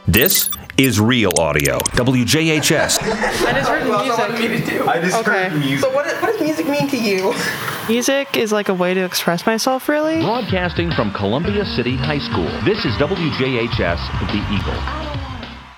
This is Real Audio, WJHS. I just heard music. I just heard music. So what does music mean to you? Music is like a way to express myself, really. Broadcasting from Columbia City High School, this is WJHS, The Eagle.